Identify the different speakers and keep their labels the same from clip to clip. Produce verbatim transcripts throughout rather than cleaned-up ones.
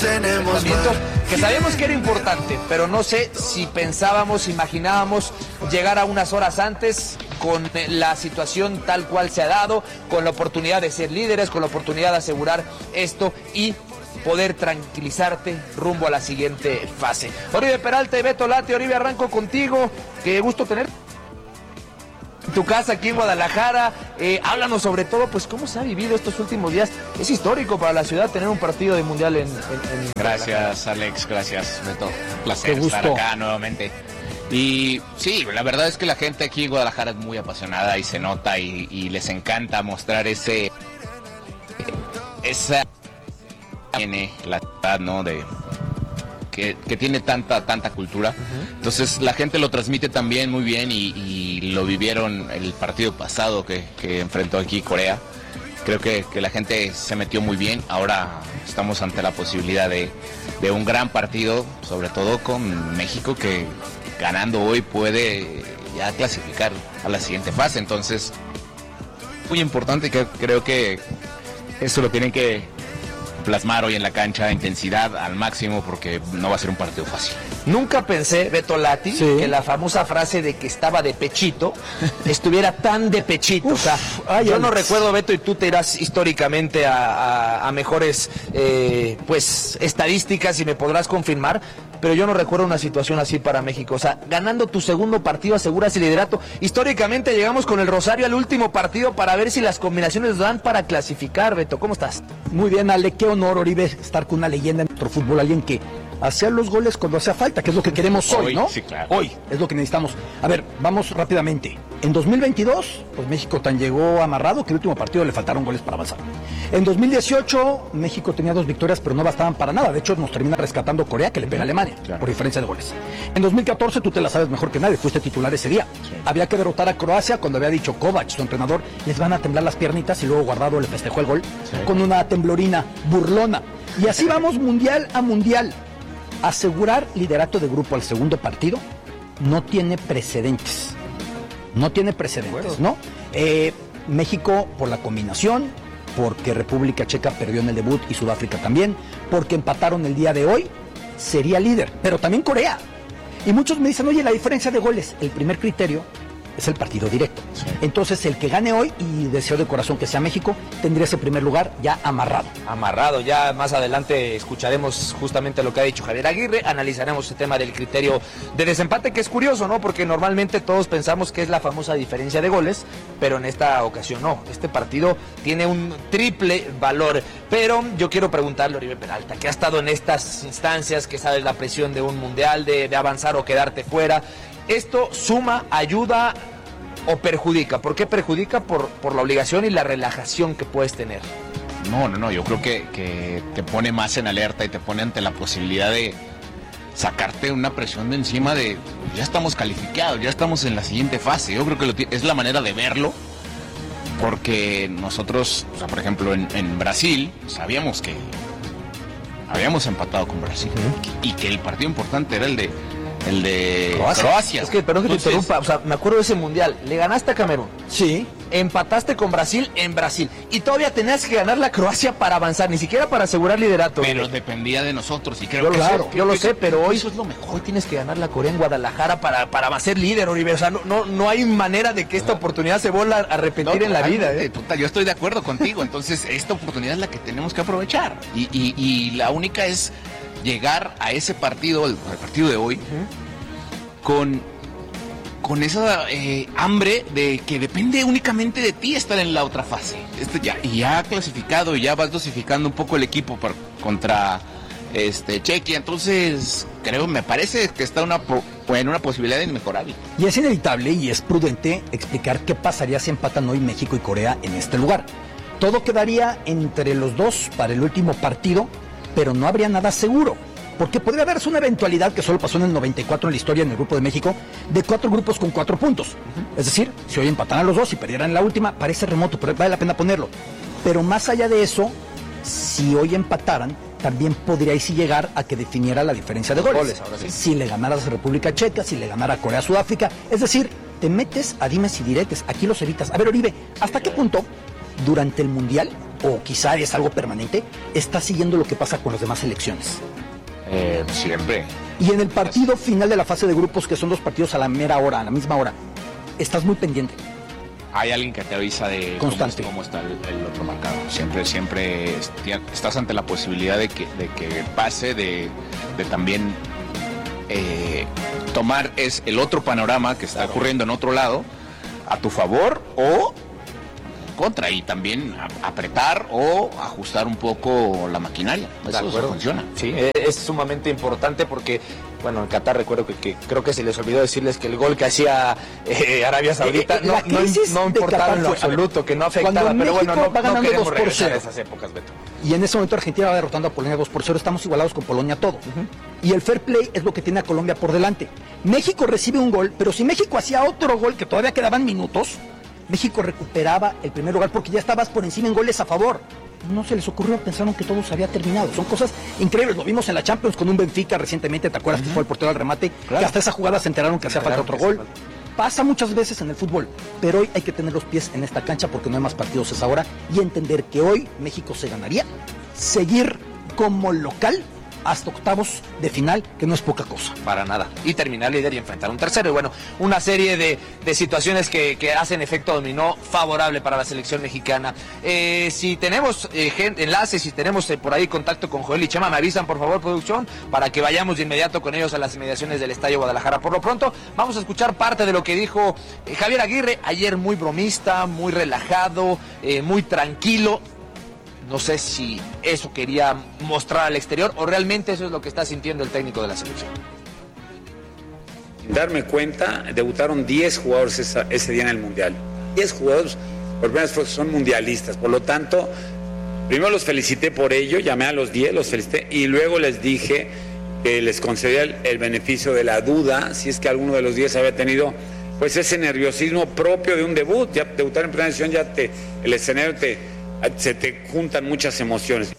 Speaker 1: tenemos más.
Speaker 2: Que sabíamos que era importante, pero no sé si pensábamos, imaginábamos llegar a unas horas antes con la situación tal cual se ha dado, con la oportunidad de ser líderes, con la oportunidad de asegurar esto y poder tranquilizarte rumbo a la siguiente fase. Oribe Peralta y Beto Lati. Oribe, arranco contigo. Qué gusto tener tu casa aquí en Guadalajara. Eh, háblanos sobre todo, pues, cómo se ha vivido estos últimos días. Es histórico para la ciudad tener un partido de mundial en, en, en
Speaker 3: Gracias, Alex, gracias, Beto. Un placer estar acá nuevamente. Y sí, la verdad es que la gente aquí en Guadalajara es muy apasionada y se nota y, y les encanta mostrar ese esa tiene la ciudad, ¿no? De Que, que tiene tanta tanta cultura. Uh-huh. Entonces la gente lo transmite también muy bien y, y lo vivieron el partido pasado que, que enfrentó aquí Corea. Creo que, que la gente se metió muy bien. Ahora estamos ante la posibilidad de, de un gran partido, sobre todo con México, que ganando hoy puede ya clasificar a la siguiente fase. Entonces, muy importante, que creo que eso lo tienen que plasmar hoy en la cancha, intensidad al máximo, porque no va a ser un partido fácil.
Speaker 2: Nunca pensé, Beto Lati, sí, que la famosa frase de que estaba de pechito estuviera tan de pechito. Uf, o sea, ay, yo Alex. no recuerdo, Beto, y tú te irás históricamente a, a, a mejores eh, pues estadísticas y me podrás confirmar, pero yo no recuerdo una situación así para México. O sea, ganando tu segundo partido aseguras el liderato. Históricamente llegamos con el Rosario al último partido para ver si las combinaciones dan para clasificar. Beto, ¿cómo estás?
Speaker 4: Muy bien, Ale, qué honor, Oribe, estar con una leyenda en nuestro fútbol, alguien que hacía los goles cuando hacía falta, que es lo que queremos hoy, hoy ¿no?
Speaker 3: Sí, claro.
Speaker 4: Hoy es lo que necesitamos. A ver, vamos rápidamente. En dos mil veintidós, pues México tan llegó amarrado que el último partido le faltaron goles para avanzar. En dos mil dieciocho, México tenía dos victorias, pero no bastaban para nada. De hecho, nos termina rescatando Corea, que le pega a Alemania, claro, por diferencia de goles. En dos mil catorce, tú te la sabes mejor que nadie, fuiste titular ese día. Sí. Había que derrotar a Croacia cuando había dicho Kovac, su entrenador, les van a temblar las piernitas, y luego Guardado le festejó el gol, sí, con una temblorina burlona. Y así vamos mundial a mundial. Asegurar liderato de grupo al segundo partido no tiene precedentes. No tiene precedentes, ¿no? Eh, México por la combinación, porque República Checa perdió en el debut y Sudáfrica también, porque empataron el día de hoy, sería líder, pero también Corea. Y muchos me dicen, oye, la diferencia de goles, el primer criterio es el partido directo. Sí. Entonces, el que gane hoy, y deseo de corazón que sea México, tendría ese primer lugar ya amarrado.
Speaker 2: Amarrado, ya más adelante escucharemos justamente lo que ha dicho Javier Aguirre, analizaremos el tema del criterio de desempate, que es curioso, ¿no? Porque normalmente todos pensamos que es la famosa diferencia de goles, pero en esta ocasión no. Este partido tiene un triple valor. Pero yo quiero preguntarle a Oribe Peralta, que ha estado en estas instancias, que sabe la presión de un mundial, de, de avanzar o quedarte fuera. ¿Esto suma, ayuda o perjudica? ¿Por qué perjudica? Por, por la obligación y la relajación que puedes tener.
Speaker 3: No, no, no, yo creo que, que te pone más en alerta y te pone ante la posibilidad de sacarte una presión de encima de, ya estamos calificados, ya estamos en la siguiente fase. Yo creo que lo, es la manera de verlo, porque nosotros, o sea, por ejemplo, en, en Brasil, sabíamos que habíamos empatado con Brasil, uh-huh, y que el partido importante era el de El de Croacia. Croacia.
Speaker 2: Es que, perdón que te Entonces... interrumpa, o sea, me acuerdo de ese mundial. Le ganaste a Camerún.
Speaker 4: Sí.
Speaker 2: Empataste con Brasil en Brasil. Y todavía tenías que ganar la Croacia para avanzar, ni siquiera para asegurar liderato.
Speaker 3: Pero ¿sí? Dependía de nosotros. Y creo
Speaker 2: yo
Speaker 3: que
Speaker 2: lo,
Speaker 3: eso,
Speaker 2: claro, yo lo sé, pero hoy
Speaker 3: eso es lo mejor.
Speaker 2: Hoy tienes que ganar la Corea en Guadalajara para, para ser líder, Oribe. O sea, no, no, no hay manera de que esta oportunidad se vuelva a repetir no, en la vida. ¿eh?
Speaker 3: Total, yo estoy de acuerdo contigo. Entonces, esta oportunidad es la que tenemos que aprovechar. Y, y, y la única es llegar a ese partido, el, el partido de hoy, uh-huh, con, con esa eh, hambre de que depende únicamente de ti estar en la otra fase. Este ya, y ya clasificado, y ya vas dosificando un poco el equipo para, contra este Chequia. Entonces, creo, me parece que está una, en una posibilidad inmejorable.
Speaker 4: Y es inevitable y es prudente explicar qué pasaría si empatan hoy México y Corea en este lugar. Todo quedaría entre los dos para el último partido, pero no habría nada seguro. Porque podría darse una eventualidad que solo pasó en el noventa y cuatro en la historia en el Grupo de México, de cuatro grupos con cuatro puntos. Uh-huh. Es decir, si hoy empataran los dos y perdieran la última, parece remoto, pero vale la pena ponerlo. Pero más allá de eso, si hoy empataran, también podría sí llegar a que definiera la diferencia de goles. goles ahora sí. Si le ganaras a República Checa, si le ganara a Corea, Sudáfrica. Es decir, te metes a dimes y diretes, aquí los evitas. A ver, Oribe, ¿hasta qué punto durante el Mundial o quizá es algo permanente, estás siguiendo lo que pasa con las demás selecciones.
Speaker 3: Eh, siempre.
Speaker 4: Y en el partido final de la fase de grupos, que son dos partidos a la mera hora, a la misma hora, estás muy pendiente.
Speaker 3: Hay alguien que te avisa de
Speaker 4: Constante.
Speaker 3: cómo, cómo está el, el otro marcado. Siempre, siempre estás ante la posibilidad de que, de que pase, de, de también eh, tomar es el otro panorama que está ocurriendo en otro lado a tu favor o contra, y también apretar o ajustar un poco la maquinaria. Eso funciona.
Speaker 2: Sí, es sumamente importante porque, bueno, en Qatar recuerdo que, que creo que se les olvidó decirles que el gol que hacía eh, Arabia Saudita eh, eh, no, no, no importaba en lo absoluto, que no afectaba, pero bueno, no, no queremos regresar a esas épocas, Beto.
Speaker 4: Y en ese momento Argentina va derrotando a Polonia dos por cero, estamos igualados con Polonia todo. Uh-huh. Y el fair play es lo que tiene a Colombia por delante. México recibe un gol, pero si México hacía otro gol, que todavía quedaban minutos, México recuperaba el primer lugar porque ya estabas por encima en goles a favor. No se les ocurrió, pensaron que todo se había terminado. Son cosas increíbles. Lo vimos en la Champions con un Benfica recientemente, ¿te acuerdas? Uh-huh. Que fue el portero al remate, claro. Que hasta esa jugada se enteraron que hacía falta otro gol. Pasa muchas veces en el fútbol, pero hoy hay que tener los pies en esta cancha porque no hay más partidos a esa hora y entender que hoy México se ganaría, seguir como local hasta octavos de final, que no es poca cosa.
Speaker 2: Para nada. Y terminar líder y enfrentar un tercero. Y bueno, una serie de, de situaciones que, que hacen efecto dominó favorable para la selección mexicana. Eh, si tenemos eh, gente, enlaces, si tenemos eh, por ahí contacto con Joel y Chema, me avisan por favor, producción, para que vayamos de inmediato con ellos a las inmediaciones del Estadio Guadalajara. Por lo pronto, vamos a escuchar parte de lo que dijo eh, Javier Aguirre, ayer muy bromista, muy relajado, eh, muy tranquilo. No sé si eso quería mostrar al exterior o realmente eso es lo que está sintiendo el técnico de la selección.
Speaker 1: Darme cuenta, debutaron diez jugadores esa, ese día en el Mundial. diez jugadores, por primera vez son mundialistas. Por lo tanto, primero los felicité por ello, llamé a los diez, los felicité y luego les dije que les concedía el, el beneficio de la duda, si es que alguno de los diez había tenido pues ese nerviosismo propio de un debut. Ya debutar en primera división, ya te, el escenario te... se te juntan muchas emociones.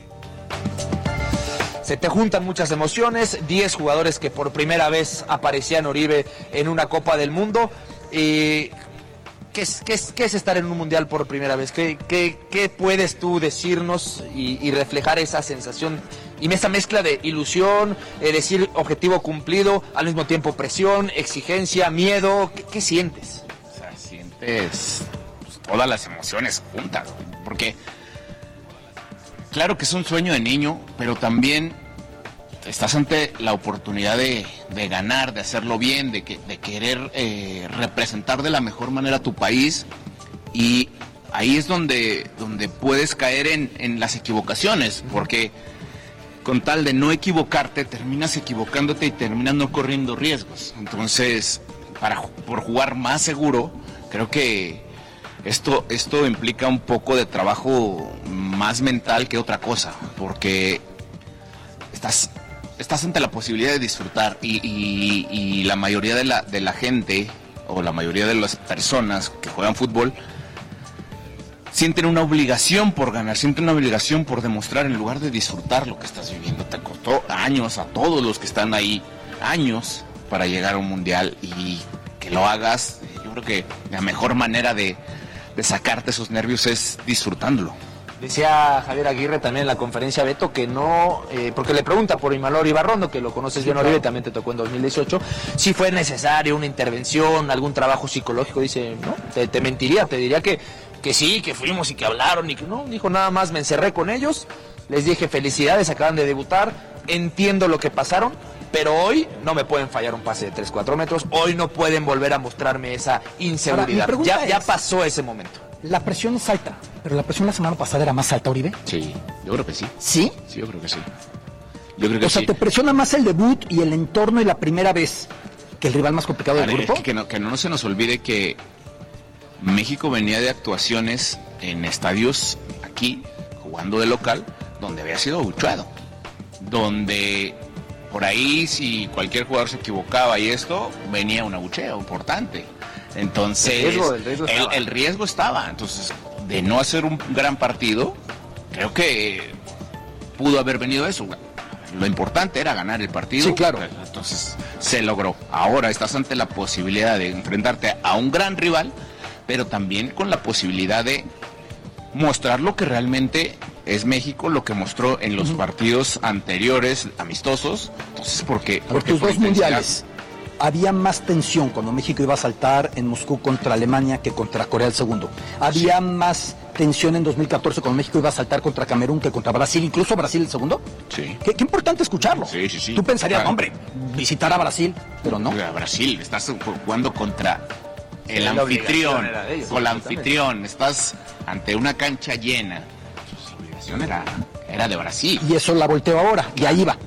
Speaker 2: Se te juntan muchas emociones, diez jugadores que por primera vez aparecían Oribe en una Copa del Mundo. Eh, ¿qué, es, qué, es, ¿Qué es estar en un Mundial por primera vez? ¿Qué, qué, qué puedes tú decirnos y, y reflejar esa sensación y esa mezcla de ilusión, eh, decir objetivo cumplido, al mismo tiempo presión, exigencia, miedo? ¿Qué, qué sientes?
Speaker 3: O sea, sientes todas las emociones juntas, porque claro que es un sueño de niño, pero también estás ante la oportunidad de, de ganar, de hacerlo bien, de, que, de querer eh, representar de la mejor manera a tu país, y ahí es donde, donde puedes caer en, en las equivocaciones, porque con tal de no equivocarte, terminas equivocándote y terminas no corriendo riesgos. Entonces, para, por jugar más seguro, creo que Esto, esto implica un poco de trabajo más mental que otra cosa, porque estás, estás ante la posibilidad de disfrutar y, y, y la mayoría de la, de la gente o la mayoría de las personas que juegan fútbol sienten una obligación por ganar, sienten una obligación por demostrar en lugar de disfrutar lo que estás viviendo. Te costó años a todos los que están ahí, años para llegar a un mundial, y que lo hagas, yo creo que la mejor manera de de sacarte esos nervios es disfrutándolo.
Speaker 2: Decía Javier Aguirre también en la conferencia, Beto, que no, eh, porque le pregunta por Imanol Ibarrondo, que lo conoces bien, Oribe, también te tocó en dos mil dieciocho, si fue necesario una intervención, algún trabajo psicológico. Dice, no, te, te mentiría, te diría que, que sí, que fuimos y que hablaron y que no, dijo nada más, me encerré con ellos, les dije felicidades, acaban de debutar, entiendo lo que pasaron, pero hoy no me pueden fallar un pase de tres cuatro metros, hoy no pueden volver a mostrarme esa inseguridad. Ahora, ya, ya pasó ese momento.
Speaker 4: La presión es alta, pero la presión la semana pasada era más alta, Oribe.
Speaker 3: Sí, yo creo que sí.
Speaker 4: ¿Sí?
Speaker 3: Sí, yo creo que sí. Yo creo que
Speaker 4: o sea,
Speaker 3: sí.
Speaker 4: ¿te presiona más el debut y el entorno y la primera vez que el rival más complicado del grupo?
Speaker 3: Es que, que, no, que no se nos olvide que México venía de actuaciones en estadios aquí, jugando de local, donde había sido abucheado, donde por ahí si cualquier jugador se equivocaba y esto, venía un abucheo importante. Entonces, el riesgo, el, riesgo el, el riesgo estaba. Entonces, de no hacer un gran partido, creo que pudo haber venido eso. Lo importante era ganar el partido.
Speaker 4: Sí, claro.
Speaker 3: Entonces, se logró. Ahora estás ante la posibilidad de enfrentarte a un gran rival, pero también con la posibilidad de mostrar lo que realmente es México, lo que mostró en los uh-huh. partidos anteriores, amistosos. Entonces, ¿por qué?
Speaker 4: Por tus dos mundiales, había más tensión cuando México iba a saltar en Moscú contra Alemania que contra Corea del Segundo. Había sí. más tensión en dos mil catorce cuando México iba a saltar contra Camerún que contra Brasil, incluso Brasil el segundo.
Speaker 3: Sí.
Speaker 4: Qué, qué importante escucharlo.
Speaker 3: Sí, sí, sí.
Speaker 4: Tú pensarías,
Speaker 3: claro.
Speaker 4: hombre, visitar a Brasil, pero no.
Speaker 3: A Brasil, estás jugando contra el sí, anfitrión, ellos, con el anfitrión, estás ante una cancha llena. Su obligación era, era de Brasil.
Speaker 4: Y eso la volteo ahora, y ahí va.